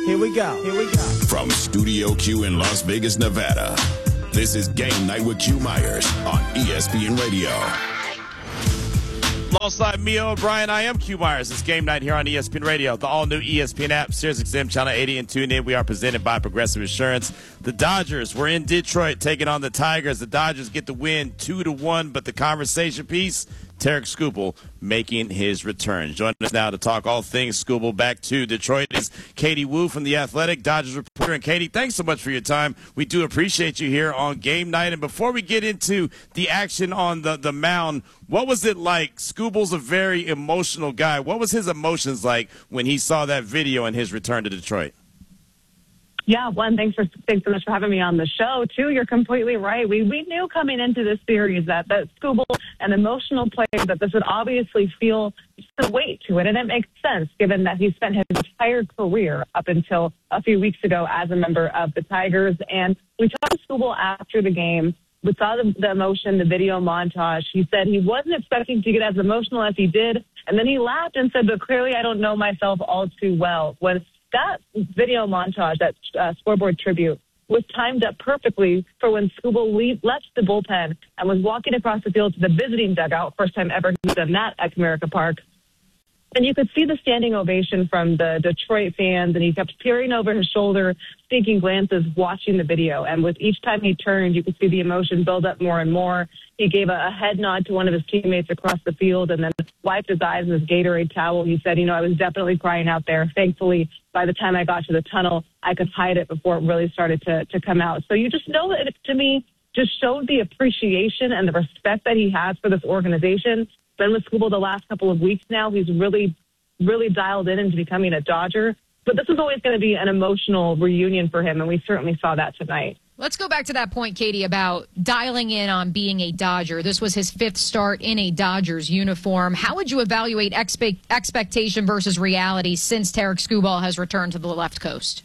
Here we go. From Studio Q in Las Vegas, Nevada, this is Game Night with Q Myers on ESPN Radio. Alongside Mia O'Brien, I am Q Myers. It's Game Night here on ESPN Radio, the all-new ESPN app, SiriusXM Channel 80, and TuneIn. We are presented by Progressive Insurance. The Dodgers were in Detroit taking on the Tigers. The Dodgers get the win 2-1, but the conversation piece, Tarik Skubal making his return. Joining us now to talk all things Skubal back to Detroit is Katie Woo from The Athletic, Dodgers reporter. And Katie, thanks so much for your time. We do appreciate you here on Game Night. And before we get into the action on the mound, what was it like? Skubal's a very emotional guy. What was his emotions like when he saw that video and his return to Detroit? Yeah, thanks so much for having me on the show, too. You're completely right. We knew coming into this series that Skubal, an emotional player, that this would obviously feel some weight to it. And it makes sense, given that he spent his entire career up until a few weeks ago as a member of the Tigers. And we talked to Skubal after the game. We saw the emotion, the video montage. He said he wasn't expecting to get as emotional as he did. And then he laughed and said, but clearly I don't know myself all too well. When that video montage, that scoreboard tribute, was timed up perfectly for when Skubal left the bullpen and was walking across the field to the visiting dugout. First time ever he's done that at Comerica Park. And you could see the standing ovation from the Detroit fans, and he kept peering over his shoulder, sneaking glances, watching the video. And with each time he turned, you could see the emotion build up more and more. He gave a head nod to one of his teammates across the field and then wiped his eyes with his Gatorade towel. He said, I was definitely crying out there. Thankfully, by the time I got to the tunnel, I could hide it before it really started to come out. So you just know that it, to me, just showed the appreciation and the respect that he has for this organization. Been with Skubal the last couple of weeks now. He's really, really dialed in into becoming a Dodger. But this is always going to be an emotional reunion for him, and we certainly saw that tonight. Let's go back to that point, Katie, about dialing in on being a Dodger. This was his 5th start in a Dodgers uniform. How would you evaluate expectation versus reality since Tarik Skubal has returned to the left coast?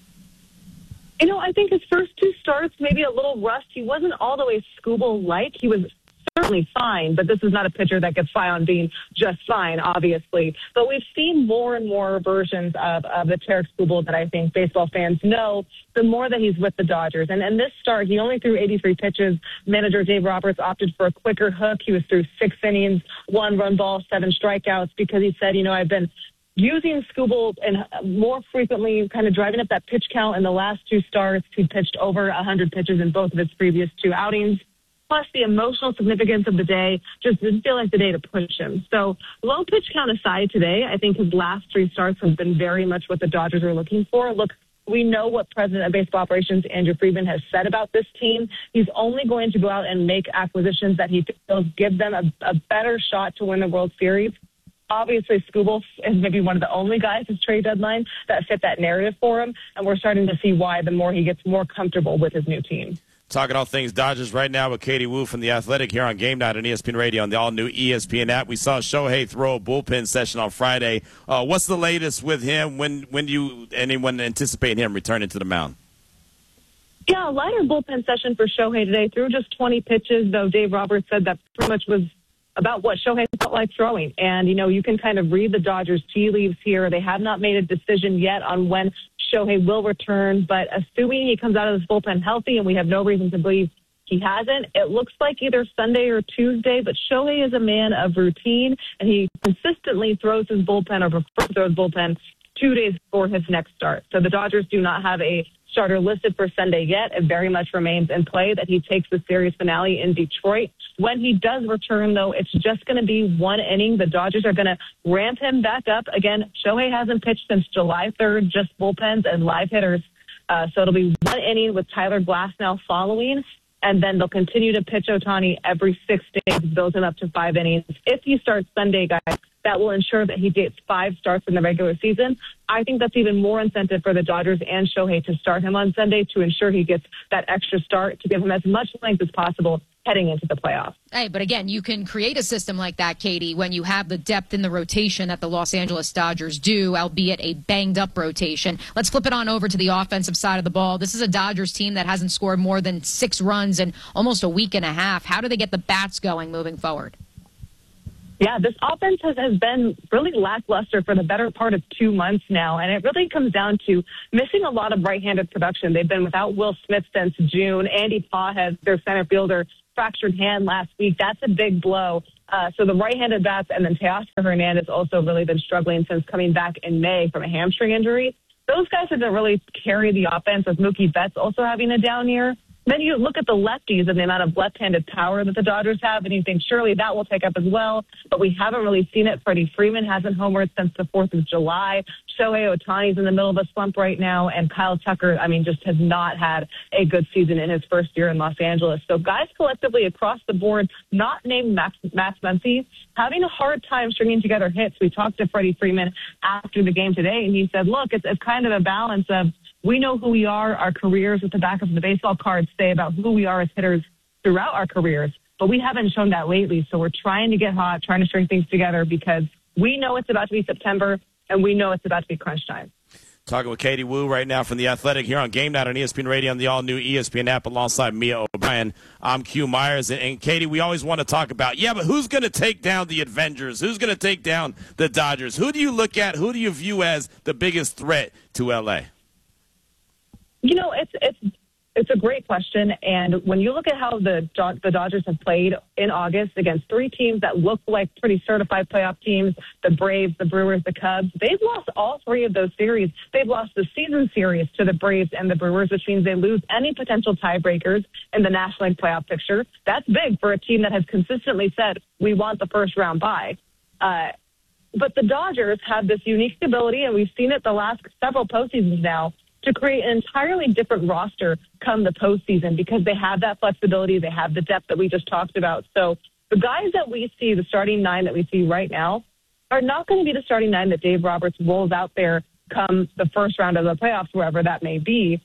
I think his first 2 starts, maybe a little rust. He wasn't all the way Skubal-like. He was certainly fine, but this is not a pitcher that gets by on being just fine, obviously. But we've seen more and more versions of the Tarik Skubal that I think baseball fans know the more that he's with the Dodgers. And in this start, he only threw 83 pitches. Manager Dave Roberts opted for a quicker hook. He was through 6 innings, 1 run ball, 7 strikeouts, because he said, I've been using Skubal and more frequently, kind of driving up that pitch count in the last 2 starts. He pitched over 100 pitches in both of his previous 2 outings. Plus, the emotional significance of the day just didn't feel like the day to push him. So, low pitch count aside today, I think his last 3 starts have been very much what the Dodgers are looking for. Look, we know what President of Baseball Operations Andrew Friedman has said about this team. He's only going to go out and make acquisitions that he feels give them a better shot to win the World Series. Obviously, Skubal is maybe one of the only guys at trade deadline that fit that narrative for him, and we're starting to see why the more he gets more comfortable with his new team. Talking all things Dodgers right now with Katie Woo from The Athletic here on Game Night on ESPN Radio on the all-new ESPN app. We saw Shohei throw a bullpen session on Friday. What's the latest with him? When do you anyone anticipate him returning to the mound? Yeah, a lighter bullpen session for Shohei today. Threw just 20 pitches, though Dave Roberts said that pretty much was about what Shohei felt like throwing. And, you can kind of read the Dodgers' tea leaves here. They have not made a decision yet on when Shohei will return, but assuming he comes out of this bullpen healthy, and we have no reason to believe he hasn't, it looks like either Sunday or Tuesday. But Shohei is a man of routine, and he consistently throws his bullpen or prefers to throw his bullpen 2 days before his next start. So the Dodgers do not have a starter listed for Sunday yet. It very much remains in play that he takes the series finale in Detroit. When he does return, though, it's just going to be 1 inning. The Dodgers are going to ramp him back up. Again, Shohei hasn't pitched since July 3rd, just bullpens and live hitters. So it'll be 1 inning with Tyler Glasnow following, and then they'll continue to pitch Ohtani every 6 days, build him up to 5 innings. If he starts Sunday, guys, that will ensure that he gets 5 starts in the regular season. I think that's even more incentive for the Dodgers and Shohei to start him on Sunday to ensure he gets that extra start to give him as much length as possible heading into the playoffs. Hey, but again, you can create a system like that, Katie, when you have the depth in the rotation that the Los Angeles Dodgers do, albeit a banged-up rotation. Let's flip it on over to the offensive side of the ball. This is a Dodgers team that hasn't scored more than 6 runs in almost a week and a half. How do they get the bats going moving forward? Yeah, this offense has been really lackluster for the better part of 2 months now, and it really comes down to missing a lot of right-handed production. They've been without Will Smith since June. Andy Pages, their center fielder, fractured hand last week. That's a big blow. So the right-handed bats, and then Teoscar Hernandez also really been struggling since coming back in May from a hamstring injury. Those guys have been really carry the offense, with Mookie Betts also having a down year. Then you look at the lefties and the amount of left-handed power that the Dodgers have, and you think surely that will take up as well. But we haven't really seen it. Freddie Freeman hasn't homered since the 4th of July. Shohei Ohtani's in the middle of a slump right now, and Kyle Tucker, just has not had a good season in his first year in Los Angeles. So guys collectively across the board, not named Max Muncy, having a hard time stringing together hits. We talked to Freddie Freeman after the game today, and he said, look, it's kind of a balance of we know who we are, our careers at the back of the baseball cards say about who we are as hitters throughout our careers, but we haven't shown that lately. So we're trying to get hot, trying to string things together because we know it's about to be September and we know it's about to be crunch time. Talking with Katie Woo right now from The Athletic here on Game Night on ESPN Radio on the all-new ESPN app alongside Mia O'Brien. I'm Q Myers. And Katie, we always want to talk about, but who's going to take down the Avengers? Who's going to take down the Dodgers? Who do you look at? Who do you view as the biggest threat to L.A.? It's a great question, and when you look at how the Dodgers have played in August against 3 teams that look like pretty certified playoff teams, the Braves, the Brewers, the Cubs, they've lost all 3 of those series. They've lost the season series to the Braves and the Brewers, which means they lose any potential tiebreakers in the National League playoff picture. That's big for a team that has consistently said, we want the first round bye. But the Dodgers have this unique ability, and we've seen it the last several postseasons now, to create an entirely different roster come the postseason because they have that flexibility. They have the depth that we just talked about. So the guys that we see, the starting 9 that we see right now, are not going to be the starting 9 that Dave Roberts rolls out there come the first round of the playoffs, wherever that may be.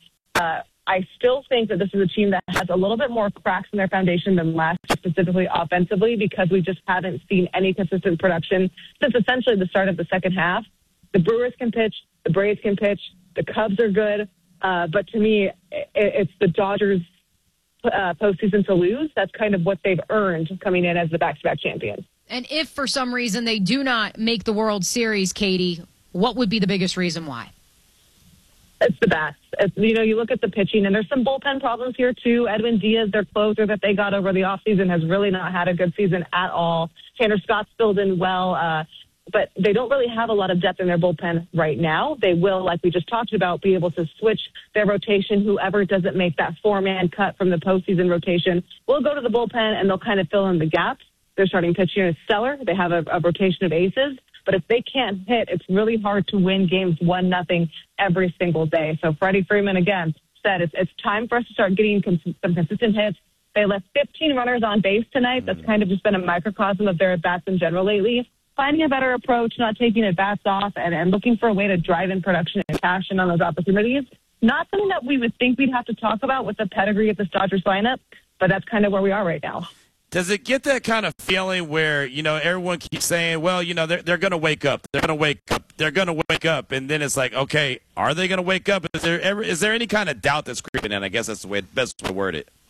I still think that this is a team that has a little bit more cracks in their foundation than last year, specifically offensively, because we just haven't seen any consistent production since essentially the start of the second half. The Brewers can pitch. The Braves can pitch. The Cubs are good, but to me, it's the Dodgers' postseason to lose. That's kind of what they've earned coming in as the back-to-back champions. And if for some reason they do not make the World Series, Katie, what would be the biggest reason why? It's the bats. You look at the pitching, and there's some bullpen problems here, too. Edwin Diaz, their closer that they got over the offseason, has really not had a good season at all. Tanner Scott's filled in well, but they don't really have a lot of depth in their bullpen right now. They will, like we just talked about, be able to switch their rotation. Whoever doesn't make that 4-man cut from the postseason rotation will go to the bullpen, and they'll kind of fill in the gaps. Their starting pitcher is stellar. They have a rotation of aces. But if they can't hit, it's really hard to win games 1-0 every single day. So Freddie Freeman, again, said it's time for us to start getting some consistent hits. They left 15 runners on base tonight. That's kind of just been a microcosm of their at-bats in general lately. Finding a better approach, not taking at-bats off, and looking for a way to drive in production and cash in on those opportunities. Not something that we would think we'd have to talk about with the pedigree of this Dodgers lineup, but that's kind of where we are right now. Does it get that kind of feeling where, everyone keeps saying, well, they're going to wake up. They're going to wake up. They're going to wake up. And then it's like, okay, are they going to wake up? Is there any kind of doubt that's creeping in? I guess that's the best way to word it.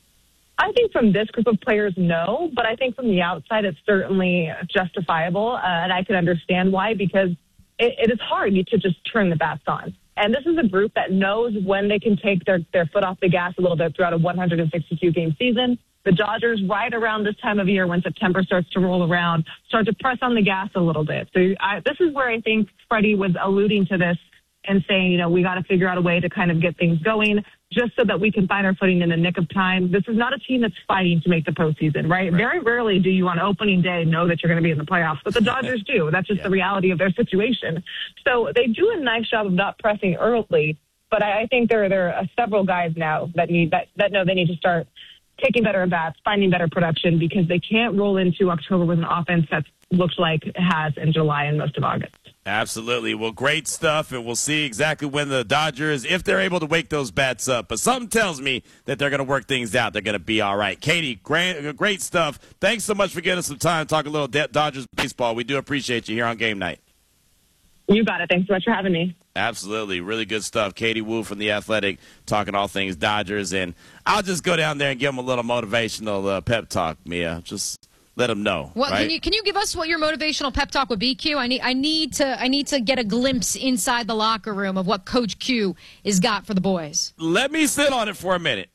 I think from this group of players, no. But I think from the outside, it's certainly justifiable. And I can understand why, because it is hard to just turn the bats on. And this is a group that knows when they can take their foot off the gas a little bit throughout a 162-game season. The Dodgers, right around this time of year when September starts to roll around, start to press on the gas a little bit. So this is where I think Freddie was alluding to this and saying, we got to figure out a way to kind of get things going just so that we can find our footing in the nick of time. This is not a team that's fighting to make the postseason, right? Very rarely do you on opening day know that you're going to be in the playoffs, but the Dodgers do. That's just the reality of their situation. So they do a nice job of not pressing early, but I think there are several guys now that know they need to start taking better at-bats, finding better production, because they can't roll into October with an offense that looks like it has in July and most of August. Absolutely. Well, great stuff, and we'll see exactly when the Dodgers, if they're able to wake those bats up. But something tells me that they're going to work things out. They're going to be all right. Katie, great stuff. Thanks so much for giving us some time to talk a little Dodgers baseball. We do appreciate you here on Game Night. You got it. Thanks so much for having me. Absolutely. Really good stuff. Katie Woo from The Athletic talking all things Dodgers. And I'll just go down there and give them a little motivational pep talk, Mia. Just let them know. Well, right? can you give us what your motivational pep talk would be, Q? I need to get a glimpse inside the locker room of what Coach Q has got for the boys. Let me sit on it for a minute.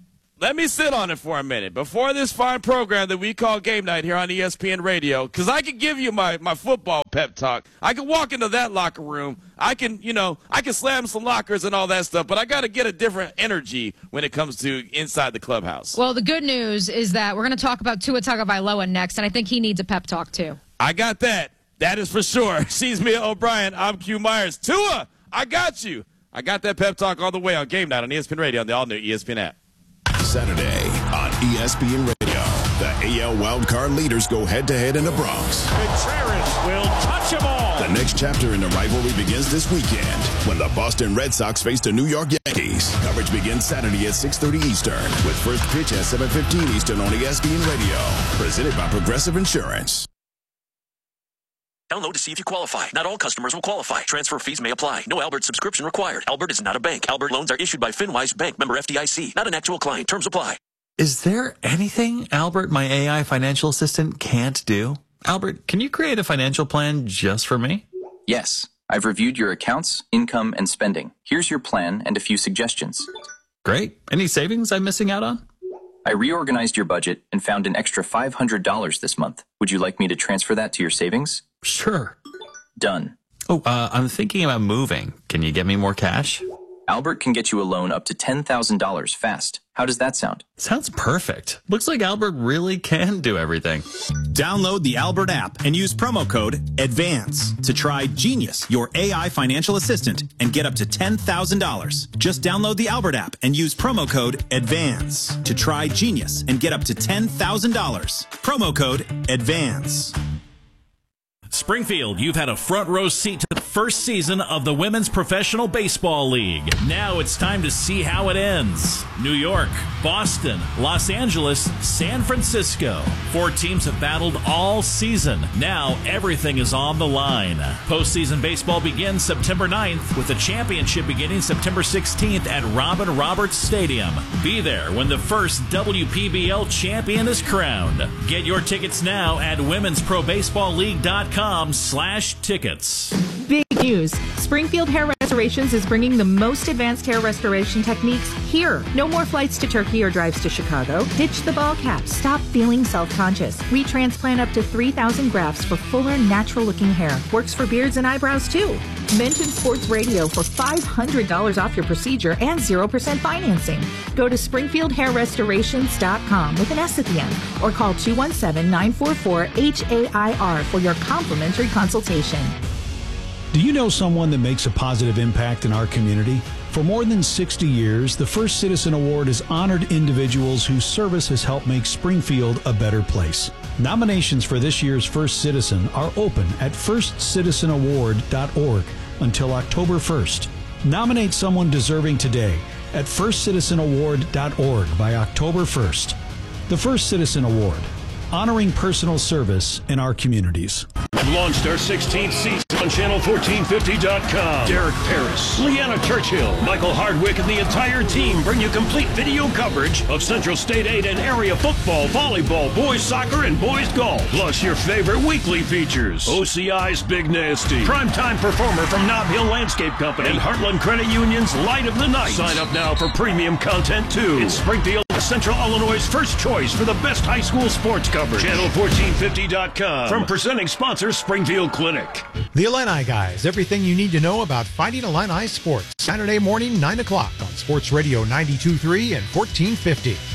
Before this fine program that we call Game Night here on ESPN Radio, because I can give you my football pep talk. I can walk into that locker room. I can slam some lockers and all that stuff, but I got to get a different energy when it comes to inside the clubhouse. Well, the good news is that we're going to talk about Tua Tagovailoa next, and I think he needs a pep talk too. I got that. That is for sure. She's Mia O'Brien. I'm Q Myers. Tua, I got you. I got that pep talk all the way on Game Night on ESPN Radio on the all-new ESPN app. Saturday on ESPN Radio, the AL wildcard leaders go head-to-head in the Bronx. Contreras will touch them all. The next chapter in the rivalry begins this weekend when the Boston Red Sox face the New York Yankees. Coverage begins Saturday at 6:30 Eastern with first pitch at 7:15 Eastern on ESPN Radio. Presented by Progressive Insurance. Download to see if you qualify. Not all customers will qualify. Transfer fees may apply. No Albert subscription required. Albert is not a bank. Albert loans are issued by FinWise Bank, member FDIC. Not an actual client. Terms apply. Is there anything Albert, my AI financial assistant, can't do? Albert, can you create a financial plan just for me? Yes. I've reviewed your accounts, income, and spending. Here's your plan and a few suggestions. Great. Any savings I'm missing out on? I reorganized your budget and found an extra $500 this month. Would you like me to transfer that to your savings? Sure. Done. Oh, I'm thinking about moving. Can you get me more cash? Albert can get you a loan up to $10,000 fast. How does that sound? Sounds perfect. Looks like Albert really can do everything. Download the Albert app and use promo code ADVANCE to try Genius, your AI financial assistant, and get up to $10,000. Just download the Albert app and use promo code ADVANCE to try Genius and get up to $10,000. Promo code ADVANCE. Springfield, you've had a front row seat to the first season of the Women's Professional Baseball League. Now it's time to see how it ends. New York, Boston, Los Angeles, San Francisco. 4 teams have battled all season. Now everything is on the line. Postseason baseball begins September 9th with the championship beginning September 16th at Robin Roberts Stadium. Be there when the first WPBL champion is crowned. Get your tickets now at womensprobaseballleague.com/tickets. Big news. Springfield Hair Restorations is bringing the most advanced hair restoration techniques here. No more flights to Turkey or drives to Chicago. Ditch the ball cap. Stop feeling self-conscious. Retransplant up to 3,000 grafts for fuller, natural-looking hair. Works for beards and eyebrows, too. Mention Sports Radio for $500 off your procedure and 0% financing. Go to SpringfieldHairRestorations.com with an S at the end or call 217-944-HAIR for your complimentary consultation. Do you know someone that makes a positive impact in our community? For more than 60 years, the First Citizen Award has honored individuals whose service has helped make Springfield a better place. Nominations for this year's First Citizen are open at firstcitizenaward.org until October 1st. Nominate someone deserving today at firstcitizenaward.org by October 1st. The First Citizen Award, honoring personal service in our communities. We've launched our 16th season on channel1450.com. Derek Paris, Leanna Churchill, Michael Hardwick, and the entire team bring you complete video coverage of Central State 8 and area football, volleyball, boys soccer, and boys golf. Plus your favorite weekly features. OCI's Big Nasty, primetime performer from Nob Hill Landscape Company, and Heartland Credit Union's Light of the Night. Sign up now for premium content too. It's Springfield, Central Illinois' first choice for the best high school sports coverage. Channel1450.com. From presenting sponsor Springfield Clinic. The Illini Guys, everything you need to know about fighting Illini sports. Saturday morning, 9 o'clock on Sports Radio 92.3 and 1450.